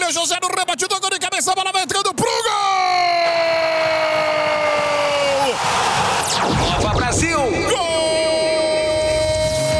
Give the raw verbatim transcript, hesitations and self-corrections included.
William José no rebate, tocou de cabeça, a bola vai entrando pro gol! Nova Brasil! Gol!